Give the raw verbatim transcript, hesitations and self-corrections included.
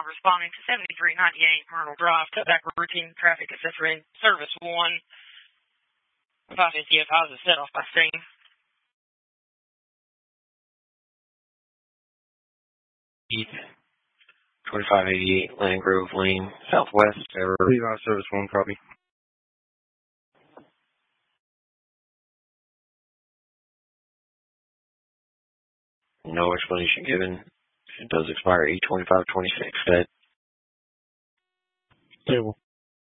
responding to seventy-three ninety-eight Myrtle Drive, cutback routine traffic, et cetera. In service one, five fifty F I was set off by scene. twenty-five eighty-eight Land Grove Lane, Southwest. Levi service one, copy. No explanation given. It does expire eight twenty-five twenty-six. That Table.